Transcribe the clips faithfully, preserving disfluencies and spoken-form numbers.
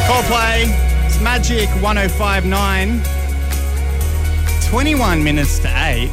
Coldplay, it's Magic one oh five point nine. twenty-one minutes to eight.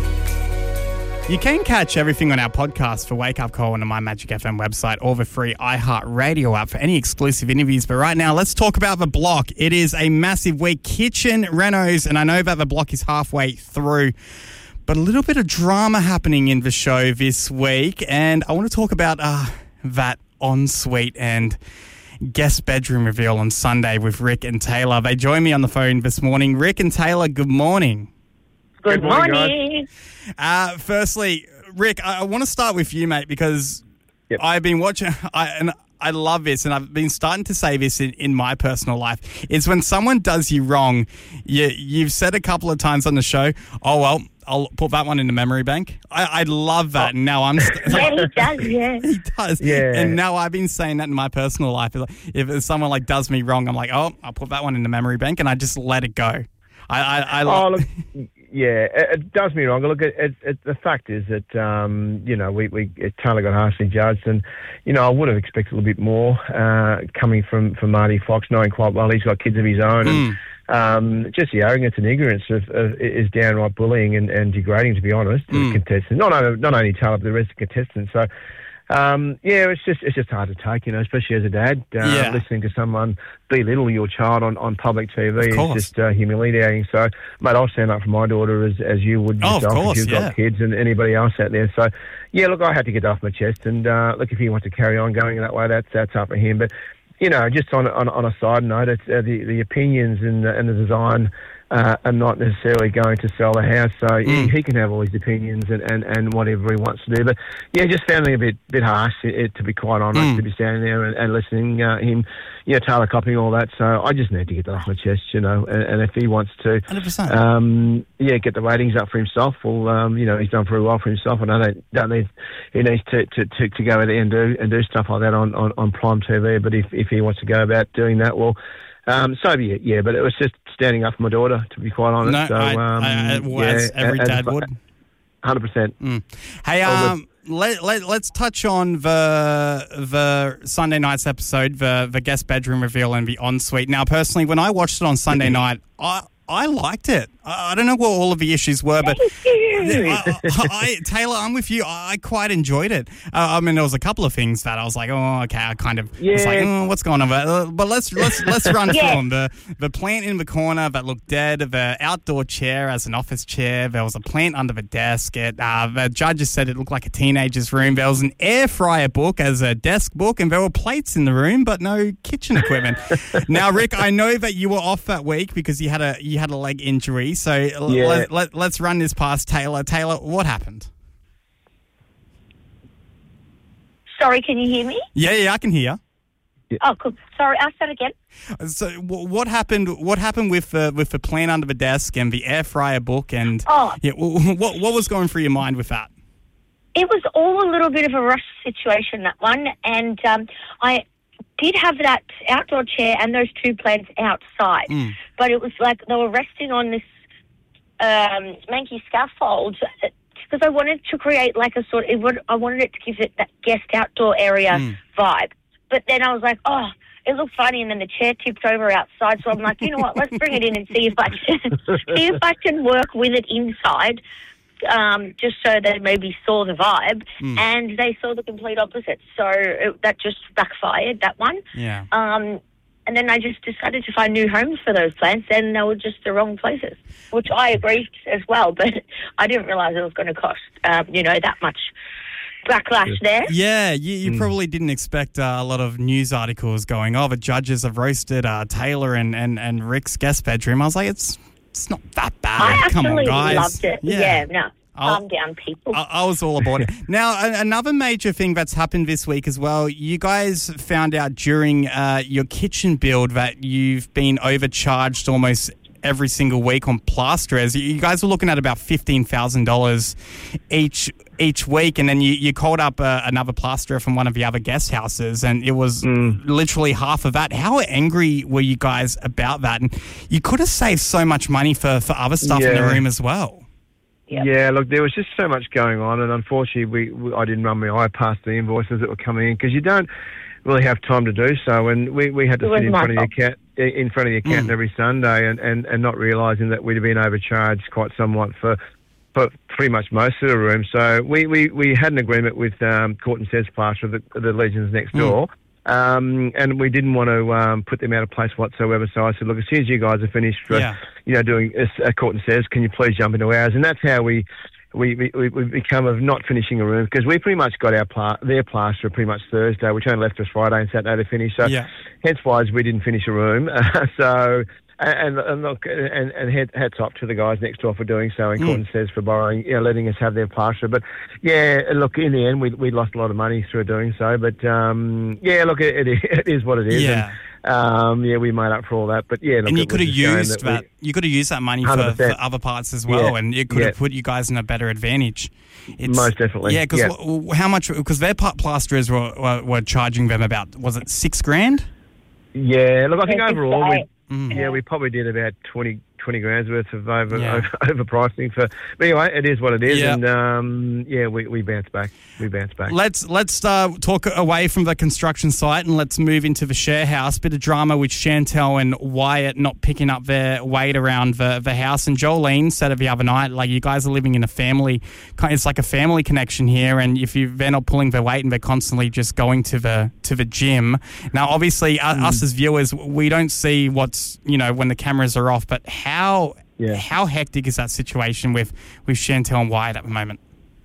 You can catch everything on our podcast for Wake Up Call on the My Magic F M website or the free iHeartRadio app for any exclusive interviews. But right now, let's talk about The Block. It is a massive week. Kitchen renos, and I know that The Block is halfway through, but a little bit of drama happening in the show this week. And I want to talk about uh, that ensuite and guest bedroom reveal on Sunday with Rick and Taylor. They joined me on the phone this morning. Rick and Taylor, good morning. Good, good morning. morning. Uh, firstly, Rick, I, I want to start with you, mate, because yep. I've been watching, I, and I love this, and I've been starting to say this in, in my personal life. It's when someone does you wrong, you, you've said a couple of times on the show, oh, well, I'll put that one in the memory bank. I, I love that. And now I'm... St- yeah, he does, yeah. He does. Yeah. And now I've been saying that in my personal life. If someone like does me wrong, I'm like, oh, I'll put that one in the memory bank, and I just let it go. I, I, I oh, look, yeah, it, it does me wrong. Look, it, it, it, the fact is that, um, you know, we, we it, Taylor got harshly judged, and, you know, I would have expected a little bit more uh, coming from, from Marty Fox, knowing quite well he's got kids of his own, mm. and Um, just the arrogance and ignorance of, of is downright bullying and, and degrading, to be honest, to mm. the contestants. Not only, not only Taylor, but the rest of the contestants. So, um, yeah, it's just it's just hard to take, you know, especially as a dad. Uh, yeah. Listening to someone belittle your child on, on public T V is just uh, humiliating. So, mate, I'll stand up for my daughter as, as you would oh, yourself of course, if you've yeah. got kids and anybody else out there. So, yeah, look, I had to get off my chest. And, uh, look, if he wants to carry on going that way, that's, that's up for him. But, you know, just on on, on a side note, it's, uh, the the opinions and the, and the design uh, are not necessarily going to sell the house. So mm. he, he can have all his opinions and, and, and whatever he wants to do. But yeah, just found it a bit bit harsh, it, to be quite honest, mm. to be standing there and, and listening uh, him, you know, Taylor copying all that. So I just need to get that off my chest, you know. And, and if he wants to, one hundred percent. Um, yeah, get the ratings up for himself. Well, um, you know, he's done very well for himself. And I don't, don't need he needs to, to, to, to go out there and do and do stuff like that on, on, on Prime T V. But if, if he wants to go about doing that, well, um, so be it. Yeah, but it was just standing up for my daughter, to be quite honest. No, so, I, um, I, I, well, yeah, as every as, dad as, would. one hundred percent. Mm. Hey, um, let, let, let's touch on the the Sunday night's episode, the, the guest bedroom reveal and the ensuite. Now, personally, when I watched it on Sunday night, I I liked it. I, I don't know what all of the issues were, but I, I, I, Taylor, I'm with you. I, I quite enjoyed it. Uh, I mean, there was a couple of things that I was like, oh, okay, I kind of yeah. was like, oh, what's going on? But, uh, but let's let's let's run yeah. through them. The the plant in the corner that looked dead, the outdoor chair as an office chair. There was a plant under the desk. It, uh, the judges said it looked like a teenager's room. There was an air fryer book as a desk book, and there were plates in the room, but no kitchen equipment. Now, Rick, I know that you were off that week because you had a you had a leg injury. So yeah. let, let, let's run this past Taylor. Taylor, what happened? Sorry, can you hear me? Yeah, yeah, I can hear. Oh, cool. Sorry, ask that again. So, w- what happened? What happened with the with the plant under the desk and the air fryer book? And oh, yeah, w- what what was going through your mind with that? It was all a little bit of a rush situation, that one, and um, I did have that outdoor chair and those two plants outside, mm. but it was like they were resting on this um, manky scaffold because I wanted to create like a sort of, it would, I wanted it to give it that guest outdoor area mm. vibe. But then I was like, oh, it looked funny, and then the chair tipped over outside. So I'm like, you know what? Let's bring it in and see if I can see if I can work with it inside, um, just so they maybe saw the vibe. Mm. And they saw the complete opposite. So it, that just backfired, that one. Yeah. Um, and then I just decided to find new homes for those plants, and they were just the wrong places, which I agreed as well. But I didn't realise it was going to cost, um, you know, that much backlash there. Yeah, you, you mm. probably didn't expect uh, a lot of news articles going, oh, the judges have roasted uh, Taylor and, and, and Rick's guest bedroom. I was like, it's it's not that bad. I Come on, actually guys. loved it. Yeah, yeah no. I'll, Calm down, people. I, I was all aboard it. Now, a, another major thing that's happened this week as well, you guys found out during uh, your kitchen build that you've been overcharged almost every single week on plasterers. You guys were looking at about fifteen thousand dollars each each week, and then you, you called up uh, another plasterer from one of the other guest houses, and it was mm. literally half of that. How angry were you guys about that? And you could have saved so much money for, for other stuff yeah. in the room as well. Yep. Yeah, look, there was just so much going on, and unfortunately, we, we I didn't run my eye past the invoices that were coming in, because you don't, really have time to do so. And we, we had to It sit in was front of my the account in front of the accountant Mm. every Sunday, and, and, and not realising that we'd have been overcharged quite somewhat for. for pretty much most of the rooms. So we, we, we had an agreement with um, Courtney Says Plaster, the, the Legends next door, Mm. um, and we didn't want to um, put them out of place whatsoever. So I said, look, as soon as you guys are finished for, Yeah. you know, doing uh, Courtney Says, can you please jump into ours? And that's how we we we, we we become of not finishing a room, because we pretty much got our pla- their plaster pretty much Thursday, which only left us Friday and Saturday to finish. So Yeah. hence why we didn't finish a room. so. And, and look, and, and head, hats off to the guys next door for doing so, and Mm. Courtney Says for borrowing, you know, letting us have their plaster. But yeah, look, in the end, we we lost a lot of money through doing so. But um, yeah, look, it, it, it is what it is. Yeah. And, um, yeah, we made up for all that. But yeah, look, And you it could have was a shame used that that. we- You could have used that money for, one hundred for percent. other parts as well, Yeah. and it could have Yeah. put you guys in a better advantage. It's, Most definitely. Yeah, because Yeah. how much? Because their pla- plasterers were, were were charging them about, was it six grand? Yeah, look, I think Yeah, overall, we, Mm. yeah, we probably did about twenty, twenty grand's worth of over, Yeah. over overpricing for. But anyway, it is what it is, Yeah. and um, yeah, we we bounce back. We bounce back. Let's let's uh, talk away from the construction site and let's move into the share house. Bit of drama with Chantel and Wyatt not picking up their weight around the, the house. And Jolene said it the other night, like, you guys are living in a family. It's like a family connection here. And if you they're not pulling their weight and they're constantly just going to the to the gym. Now, obviously, uh, us as viewers, we don't see what's, you know, when the cameras are off. But how Yeah. how hectic is that situation with with Chantel and Wyatt at the moment?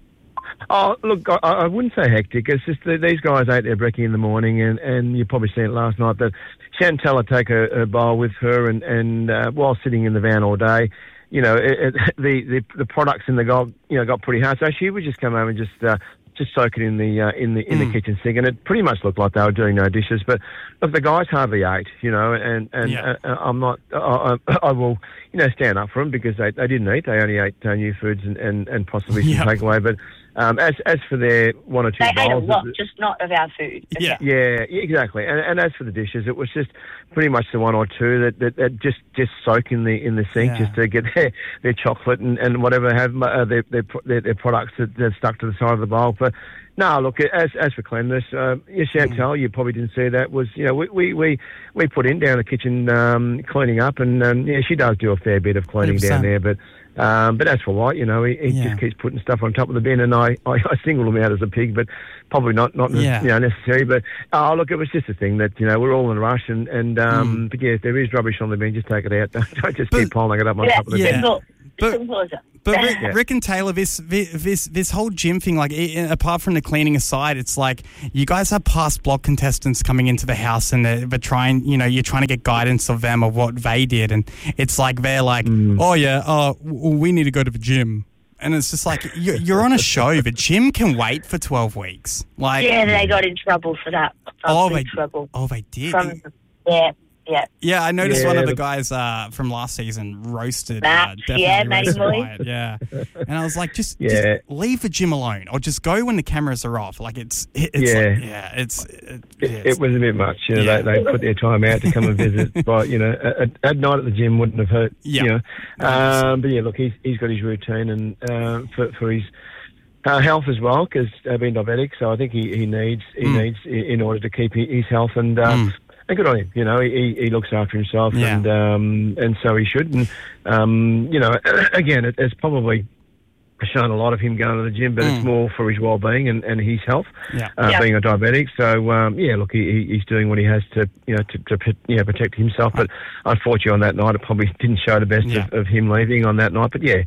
Oh, look, I, I wouldn't say hectic. It's just that these guys ate their brekkie in the morning, and, and you probably seen it last night, that Chantel would take a, a bowl with her, and, and uh, while sitting in the van all day, you know, it, it, the, the the products in the gold, you know, got pretty hard. So she would just come home and just uh, just soak it in the uh, in the in Mm. the kitchen sink, and it pretty much looked like they were doing no dishes. But look, the guys hardly ate, you know, and and Yeah. uh, I'm not, I, I, I will, you know, stand up for them, because they, they didn't eat. They only ate uh, new foods and, and, and possibly some Yep. takeaway. But um, as as for their one or two They ate a bowls, lot, it- just not of our food. Yeah. yeah, yeah, exactly. And, and as for the dishes, it was just pretty much the one or two that, that, that just, just soak in the in the sink, Yeah. just to get their, their chocolate and, and whatever they have, uh, their, their their their products that they're stuck to the side of the bowl. But no, look, as as for cleanliness, uh, yeah, Chantel, you probably didn't see that, was, you know, we we, we, we put in down the kitchen um, cleaning up, and um, yeah, she does do a fair bit of cleaning one hundred down percent. there, but. Um, but as for White, you know, he, he Yeah. just keeps putting stuff on top of the bin, and I, I, I single him out as a pig, but probably not not Yeah. you know, necessary. But oh, look, it was just a thing that, you know, we're all in a rush, and and um, Mm. but yeah, if there is rubbish on the bin, just take it out. Don't just But- keep piling it up on Yeah, top of the Yeah. bin. simple. But- simple as that. But Rick, Yeah. Rick and Taylor, this this this whole gym thing, like, i apart from the cleaning aside, it's like you guys have past block contestants coming into the house, and they're, they're trying, you know, you're trying to get guidance of them of what they did, and it's like they're like, Mm. oh yeah, oh w- we need to go to the gym, and it's just like you're, you're on a show. The gym can wait for twelve weeks. Like, Yeah, they got in trouble for that. oh Ugly they trouble. oh they did. From, yeah, yeah. Yeah, I noticed Yeah, one of the the- guys uh, from last season roasted. Matt, uh, definitely yeah, Matty roasted Moy. Wyatt, yeah. And I was like, just, Yeah. just leave the gym alone, or just go when the cameras are off. Like, it's, it, it's Yeah. like, yeah, it's, it, It, yeah, it's- it was a bit much, you know. Yeah. They, they put their time out to come and visit, but you know, at, at night at the gym wouldn't have hurt. Yeah. You know, um, but yeah, look, he's he's got his routine, and uh, for for his uh, health as well, because uh, being diabetic, so I think he, he needs he Mm. needs i- in order to keep hi- his health, and uh, Mm. and good on him. You know, he he looks after himself, Yeah. and um, and so he should. And um, you know, again, it, it's probably shown a lot of him going to the gym, but Mm. it's more for his well-being and, and his health, yeah. uh, Yeah. being a diabetic. So um, yeah, look, he, he- he's doing what he has to, you know, to, to you know, protect himself. But unfortunately, on that night, it probably didn't show the best Yeah. of, of him leaving on that night. But yeah,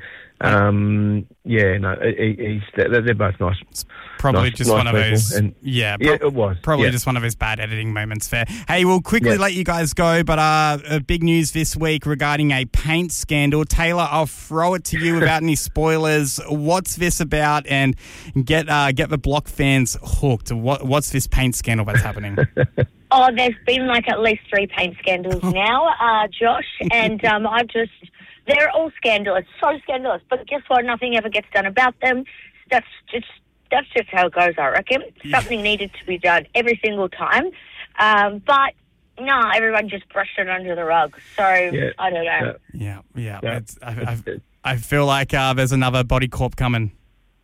um, yeah, no, he, he's they're, they're both nice. Probably nice- just nice one of people, those, and- yeah, Yeah, prob- it was probably yeah. just one of those bad editing moments there. Hey, we'll quickly Yeah. let you guys go, but uh, uh, big news this week regarding a paint scandal. Taylor, I'll throw it to you without any spoilers. What's this about? And get uh, get the Block fans hooked. What, what's this paint scandal that's happening? Oh, there's been like at least three paint scandals now, uh, Josh, and um, I just, they're all scandalous, so scandalous. But guess what? Nothing ever gets done about them. That's just that's just how it goes, I reckon. Something needed to be done every single time, um, but no, everyone just brushed it under the rug. So Yeah. I don't know. yeah, yeah. Yeah. It's, I, I, I feel like uh, there's another body corp coming.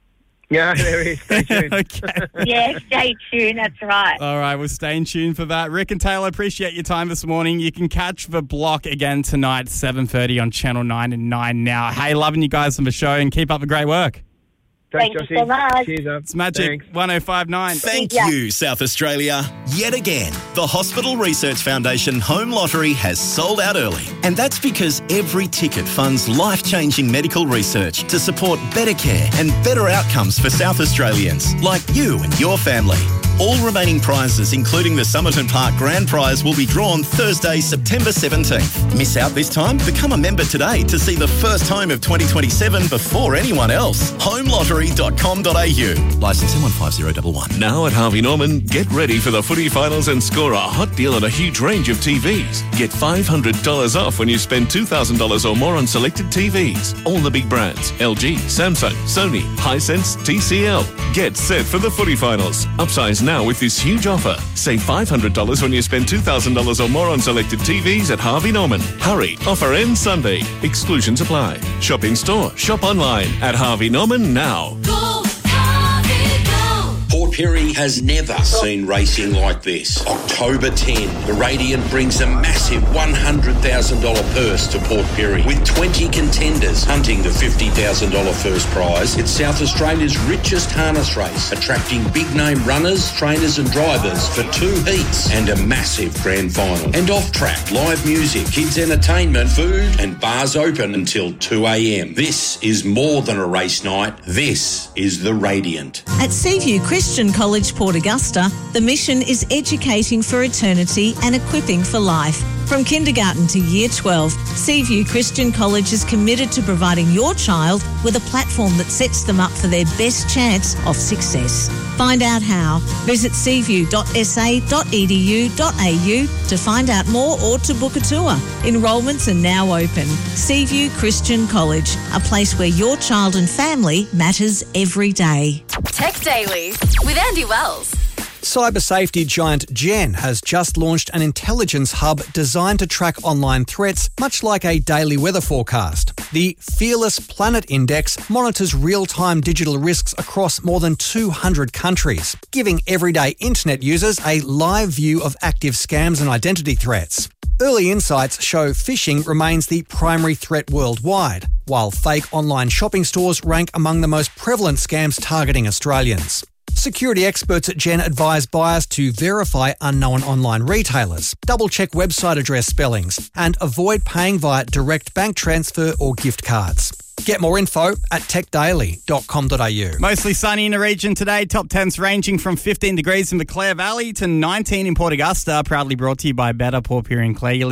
Yeah, there is. Stay tuned. Okay. Yeah, stay tuned. That's right. All right, we'll stay in tune for that. Rick and Taylor, appreciate your time this morning. You can catch The Block again tonight, seven thirty on Channel nine and nine Now. Hey, loving you guys on the show and keep up the great work. Thanks, Thank you Jossie. so much. Cheers up. It's Magic Thanks. one oh five point nine. Thank Yeah. you, South Australia. Yet again, the Hospital Research Foundation Home Lottery has sold out early. And that's because every ticket funds life-changing medical research to support better care and better outcomes for South Australians, like you and your family. All remaining prizes, including the Somerton Park Grand Prize, will be drawn Thursday, September seventeenth. Miss out this time? Become a member today to see the first home of twenty twenty-seven before anyone else. home lottery dot com dot a u. Licence M one five zero one one. Now at Harvey Norman, get ready for the footy finals and score a hot deal on a huge range of T Vs. Get five hundred dollars off when you spend two thousand dollars or more on selected T Vs. All the big brands, L G, Samsung, Sony, Hisense, T C L. Get set for the footy finals. Upsize now with this huge offer. Save five hundred dollars when you spend two thousand dollars or more on selected T Vs at Harvey Norman. Hurry, offer ends Sunday. Exclusions apply. Shop in store, shop online at Harvey Norman now. Go, Harvey, go! Port Pirie has never seen racing like this. October tenth, the Radiant brings a massive one hundred thousand dollars purse to Port Pirie, with twenty contenders hunting the fifty thousand dollars first prize. It's South Australia's richest harness race, attracting big-name runners, trainers and drivers for two heats and a massive grand final. And off-track, live music, kids' entertainment, food and bars open until two a.m. This is more than a race night. This is the Radiant. At Seaview Christian College, Port Augusta, the mission is educating for eternity and equipping for life. From kindergarten to year twelve, Seaview Christian College is committed to providing your child with a platform that sets them up for their best chance of success. Find out how. Visit seaview dot s a dot e d u dot a u to find out more or to book a tour. Enrolments are now open. Seaview Christian College, a place where your child and family matters every day. Tech Daily with Andy Wells. Cyber safety giant Gen has just launched an intelligence hub designed to track online threats, much like a daily weather forecast. The Fearless Planet Index monitors real-time digital risks across more than two hundred countries, giving everyday internet users a live view of active scams and identity threats. Early insights show phishing remains the primary threat worldwide, while fake online shopping stores rank among the most prevalent scams targeting Australians. Security experts at Gen advise buyers to verify unknown online retailers, double-check website address spellings, and avoid paying via direct bank transfer or gift cards. Get more info at tech daily dot com dot a u. Mostly sunny in the region today. Top temps ranging from fifteen degrees in the Clare Valley to nineteen in Port Augusta. Proudly brought to you by Better Port Pirie and Clare.